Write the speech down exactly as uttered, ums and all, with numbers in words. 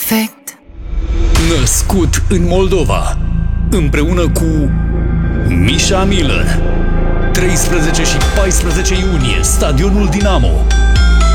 Perfect. Născut în Moldova, împreună cu Misha Miller. treisprezece și paisprezece iunie, Stadionul Dinamo.